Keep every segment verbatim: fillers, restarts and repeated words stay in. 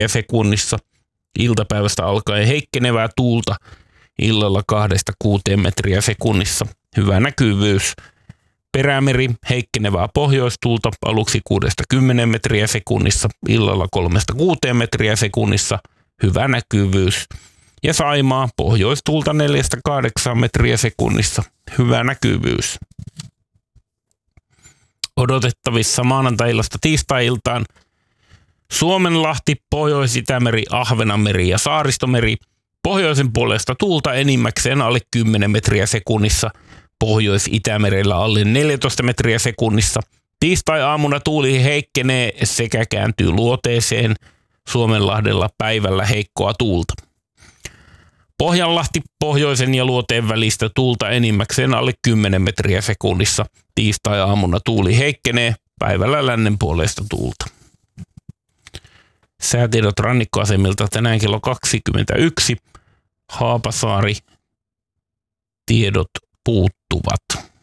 sekunnissa. Iltapäivästä alkaen heikkenevää tuulta illalla kahdesta kuuteen metriä sekunnissa. Hyvä näkyvyys. Perämeri heikkenevää pohjoistuulta aluksi kuudesta kymmeneen metriä sekunnissa. Illalla kolmesta kuuteen metriä sekunnissa. Hyvä näkyvyys. Ja Saimaa pohjoistuulta neljästä kahdeksaan metriä sekunnissa. Hyvä näkyvyys. Odotettavissa maanantai-illasta tiistai-iltaan Suomenlahti, Pohjois-Itämeri, Ahvenanmeri ja Saaristomeri. Pohjoisen puolesta tuulta enimmäkseen alle kymmenen metriä sekunnissa. Pohjois-Itämerellä alle neljätoista metriä sekunnissa. Tiistai-aamuna tuuli heikkenee sekä kääntyy luoteeseen. Suomenlahdella päivällä heikkoa tuulta. Pohjanlahti, pohjoisen ja luoteen välistä tuulta enimmäkseen alle kymmenen metriä sekunnissa. Tiistai-aamuna tuuli heikkenee, päivällä lännen puolesta tuulta. Säätiedot rannikkoasemilta tänään kello kaksikymmentäyksi. Haapasaari, tiedot puuttuvat.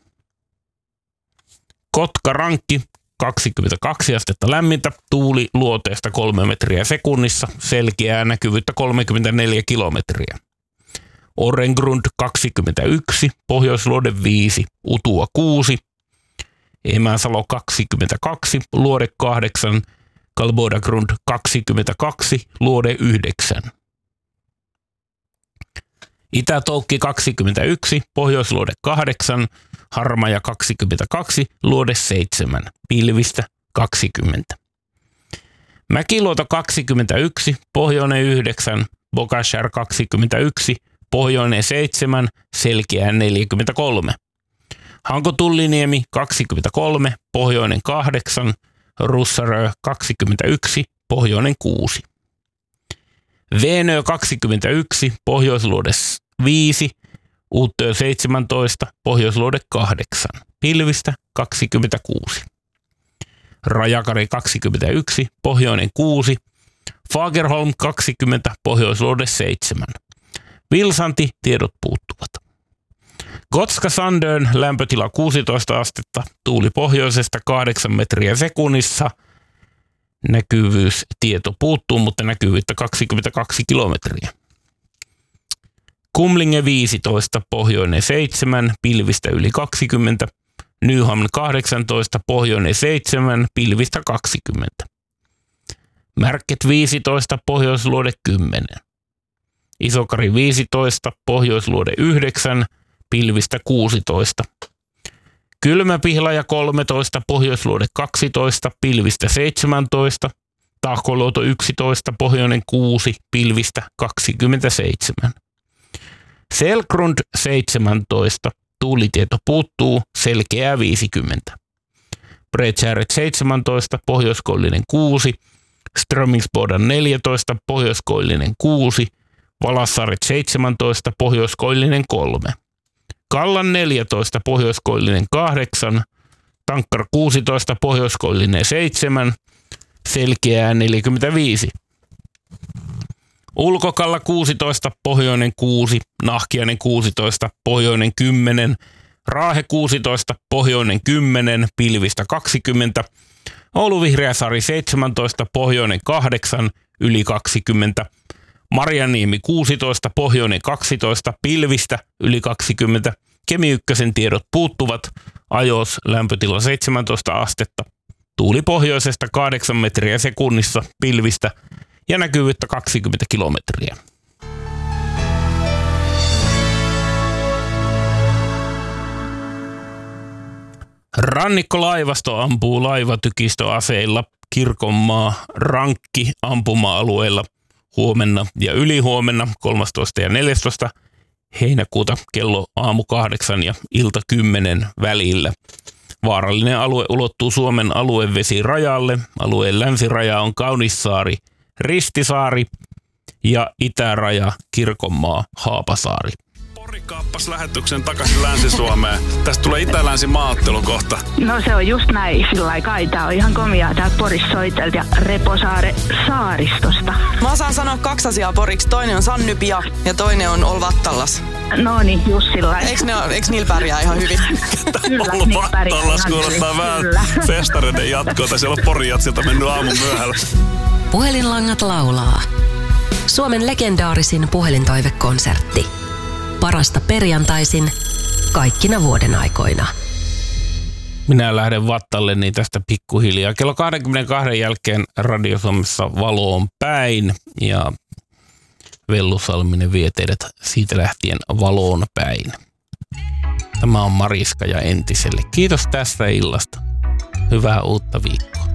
Kotka-Rankki, kaksikymmentäkaksi astetta lämmintä, tuuli luoteesta kolme metriä sekunnissa, selkeää näkyvyyttä kolmekymmentäneljä kilometriä. Orrengrund kaksikymmentäyksi, Pohjoisluode viisi, Utua kuusi, Emäsalo kaksikymmentäkaksi, Luode kahdeksan, Kalbodagrund kaksikymmentäkaksi, Luode yhdeksän. Itä-Toukki kaksikymmentäyksi, Pohjoisluode kahdeksan, Harmaja kaksikymmentäkaksi, Luode seitsemän, pilvistä kaksikymmentä. Mäkiluoto kaksikymmentäyksi, Pohjoinen yhdeksän, Bogashar kaksikymmentäyksi, Pohjoinen seitsemän, selkeää neljäkymmentäkolme. Hanko-Tulliniemi kaksikymmentäkolme, Pohjoinen kahdeksan, Russarö kaksikymmentäyksi, Pohjoinen kuusi. Veenö kaksikymmentäyksi, Pohjoisluode viisi, Uuttöö seitsemäntoista, Pohjoisluode kahdeksan, pilvistä kaksikymmentäkuusi. Rajakari kaksikymmentäyksi, Pohjoinen kuusi, Fagerholm kaksikymmentä, Pohjoisluode seitsemän. Vilsanti, tiedot puuttuvat. Gotska-Sandön, lämpötila kuusitoista astetta, tuuli pohjoisesta kahdeksan metriä sekunnissa. Näkyvyys, tieto puuttuu, mutta näkyvyyttä kaksikymmentäkaksi kilometriä. Kumlinge viisitoista, Pohjoinen seitsemän, pilvistä yli kaksikymmentä. Nyhamn kahdeksantoista, Pohjoinen seitsemän, pilvistä kaksikymmentä. Märket viisitoista, Pohjoisluode kymmenen. Isokari viisitoista, Pohjoisluode yhdeksän, pilvistä kuusitoista. Kylmäpihlaja kolmetoista, Pohjoisluode kaksitoista, pilvistä seitsemäntoista. Tahkoluoto yksitoista, Pohjoinen kuusi, pilvistä kaksikymmentäseitsemän. Selkrund seitsemäntoista, tuulitieto puuttuu, selkeää viisikymmentä. Bredshäret seitsemäntoista, Pohjoiskoillinen kuusi, Strömingsbodan neljätoista, Pohjoiskoillinen kuusi, Valassaaret seitsemäntoista, Pohjoiskoillinen kolme. Kallan neljätoista, Pohjoiskoillinen kahdeksan, Tankkar kuusitoista, Pohjoiskoillinen seitsemän, selkeää neljäkymmentäviisi. Ulkokalla kuusitoista, Pohjoinen kuusi, Nahkiainen kuusitoista, Pohjoinen kymmenen, Raahe kuusitoista, Pohjoinen kymmenen, pilvistä kaksikymmentä, Oulu-Vihreäsaari seitsemäntoista, Pohjoinen kahdeksan, yli kaksikymmentä, Marjaniemi kuusitoista, Pohjoinen kaksitoista, pilvistä yli kaksikymmentä, Kemi ykkösen tiedot puuttuvat, Ajos lämpötila seitsemäntoista astetta, tuuli pohjoisesta kahdeksan metriä sekunnissa, pilvistä ja näkyvyyttä kaksikymmentä kilometriä. Rannikkolaivasto ampuu laivatykistöaseilla Kirkonmaa Rankki ampuma-alueella huomenna ja ylihuomenna kolmastoista ja neljästoista heinäkuuta kello aamu kahdeksan ja ilta kymmenen välillä. Vaarallinen alue ulottuu Suomen aluevesirajalle. Alueen länsiraja on Kaunissaari, Ristisaari ja itäraja Kirkonmaa, Haapasaari. Pori kaappas lähetyksen takaisin Länsi-Suomeen. Tästä tulee itä-länsi-maaottelu kohta. No se on just näin, sillä kai tää on ihan komiaa tää Porissa soitelta ja Reposaare saaristosta. Mä osaan sanoa kaksi asiaa poriksi. Toinen on Sannypia ja toinen on Olvattallas. No niin, just sillä. Eiks, ne, eiks niillä pärjää ihan hyvin? Kyllä, Olvattallas kuulostaa vähän festareiden jatkoa. Siellä on Porijatsilta mennyt aamun myöhällä. Puhelinlangat laulaa. Suomen legendaarisin puhelintoivekonsertti. Parasta perjantaisin kaikkina vuoden aikoina. Minä lähden vattalleni tästä pikkuhiljaa. Kello kaksikymmentäkaksi jälkeen Radio Suomessa valoon päin ja Vellu Salminen vie teidät siitä lähtien valoon päin. Tämä on Mariska ja Entiselle. Kiitos tästä illasta. Hyvää uutta viikkoa.